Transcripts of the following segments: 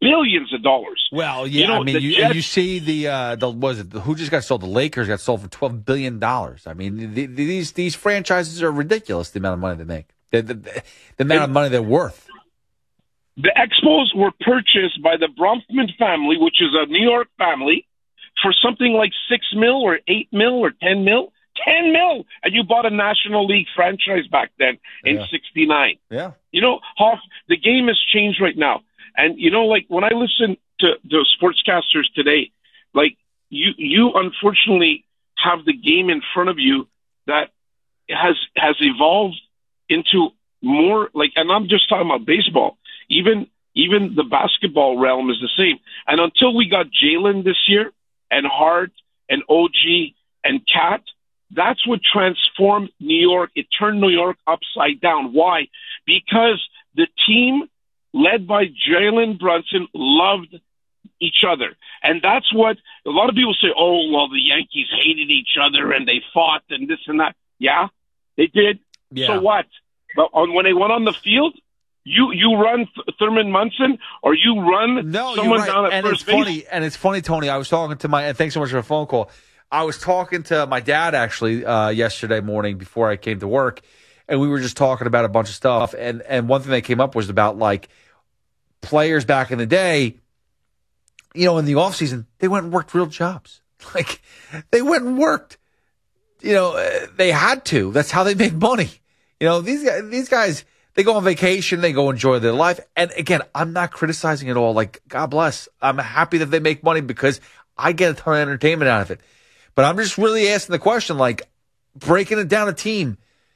billions of dollars. Well, yeah, I mean, you see who just got sold? The Lakers got sold for $12 billion. I mean, these franchises are ridiculous, the amount of money they make, the amount of money they're worth. The Expos were purchased by the Bronfman family, which is a New York family, for something like $6 million or $8 million or $10 million. $10 million, and you bought a National League franchise back then in '69. Yeah. You know, Hoff, the game has changed right now. And, you know, like, when I listen to the sportscasters today, like, you unfortunately have the game in front of you that has evolved into more, like, and I'm just talking about baseball. Even the basketball realm is the same. And until we got Jalen this year, and Hart, and OG, and Cat, that's what transformed New York. It turned New York upside down. Why? Because the team led by Jalen Brunson loved each other. And that's what a lot of people say, oh, well, the Yankees hated each other and they fought and this and that. Yeah, they did. Yeah. So what? But when they went on the field, you run Thurman Munson or you run someone right. down at first base. And it's funny, Tony, I was talking to and thanks so much for the phone call. I was talking to my dad, actually, yesterday morning before I came to work, and we were just talking about a bunch of stuff. And one thing that came up was about, like, players back in the day, you know, in the offseason, they went and worked real jobs. Like, they went and worked. You know, they had to. That's how they make money. You know, these guys, they go on vacation, they go enjoy their life. And, again, I'm not criticizing it all. Like, God bless. I'm happy that they make money because I get a ton of entertainment out of it. But I'm just really asking the question, like, breaking it down a team.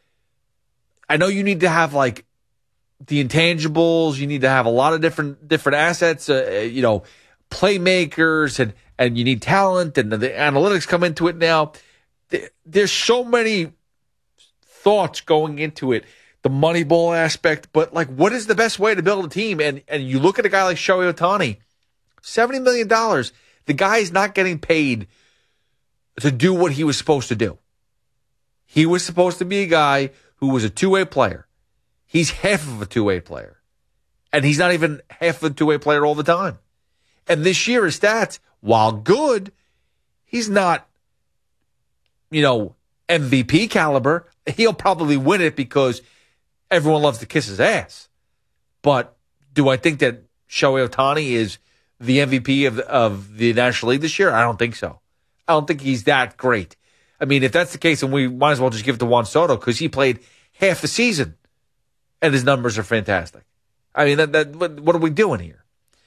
I know you need to have, like, the intangibles. You need to have a lot of different assets, you know, playmakers, and you need talent, and the analytics come into it now. There's so many thoughts going into it, the Moneyball aspect. But, like, what is the best way to build a team? And you look at a guy like Shohei Ohtani, $70 million. The guy is not getting paid to do what he was supposed to do. He was supposed to be a guy who was a two-way player. He's half of a two-way player. And he's not even half of a two-way player all the time. And this year, his stats, while good, he's not, you know, MVP caliber. He'll probably win it because everyone loves to kiss his ass. But do I think that Shohei Ohtani is the MVP of the National League this year? I don't think so. I don't think he's that great. I mean, if that's the case, then we might as well just give it to Juan Soto because he played half the season and his numbers are fantastic. I mean, what are we doing here?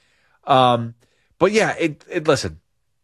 But yeah, listen,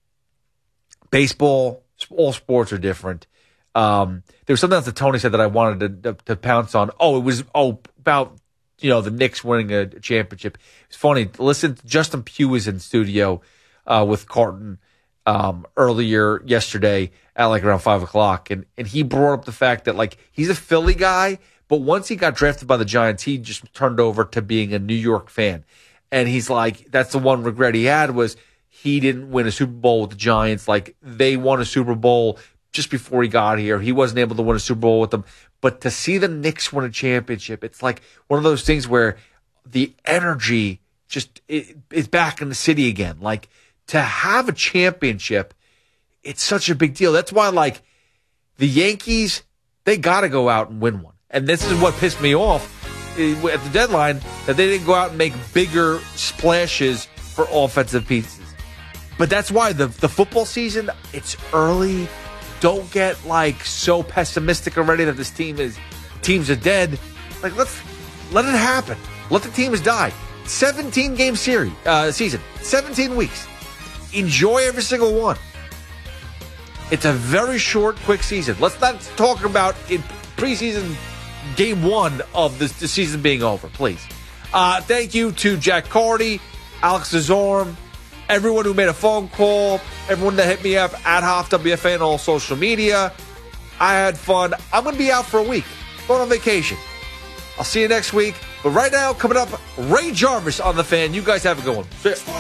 baseball, all sports are different. There was something else that Tony said that I wanted to pounce on. Oh, it was about, you know, the Knicks winning a championship. It's funny. Listen, Justin Pugh was in studio with Carton earlier yesterday at like around 5:00. And he brought up the fact that, like, he's a Philly guy, but once he got drafted by the Giants, he just turned over to being a New York fan. And he's like, that's the one regret he had was he didn't win a Super Bowl with the Giants. Like, they won a Super Bowl just before he got here. He wasn't able to win a Super Bowl with them. But to see the Knicks win a championship, it's like one of those things where the energy just is back in the city again. Like, to have a championship, it's such a big deal. That's why, like, the Yankees, they got to go out and win one. And this is what pissed me off at the deadline, that they didn't go out and make bigger splashes for offensive pieces. But that's why the football season, it's early. Don't get, like, so pessimistic already that teams are dead. Like, let it happen. Let the teams die. 17-game season, 17 weeks. Enjoy every single one. It's a very short, quick season. Let's not talk about in preseason game one of the season being over, please. Thank you to Jack Carty, Alex Azorum, everyone who made a phone call, everyone that hit me up at HoffWFA on all social media. I had fun. I'm going to be out for a week, going on vacation. I'll see you next week. But right now, coming up, Ray Jarvis on The Fan. You guys have a good one.